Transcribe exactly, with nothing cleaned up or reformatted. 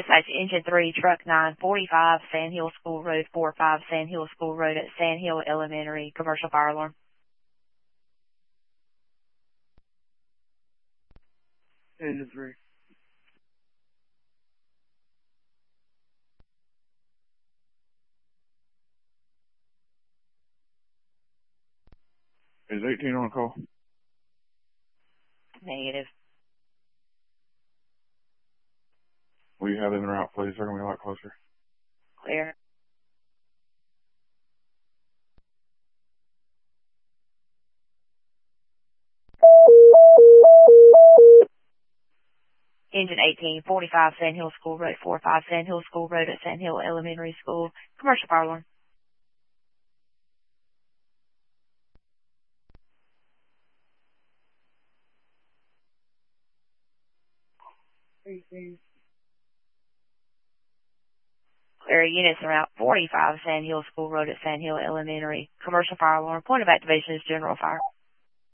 Dispatch Engine three, Truck nine forty-five, Sand Hill School Road, four five, Sand Hill School Road at Sand Hill Elementary, commercial fire alarm. Engine three. Is eighteen on call? Negative. Will you have them in route, please? They're going to be a lot closer. Clear. Engine eighteen forty-five, Sand Hill School Road, four five, Sand Hill School Road at Sand Hill Elementary School, commercial fire alarm. eighteen. Clear. Units in route forty-five, Sand Hill School Road at Sand Hill Elementary, commercial fire alarm. Point of activation is general fire.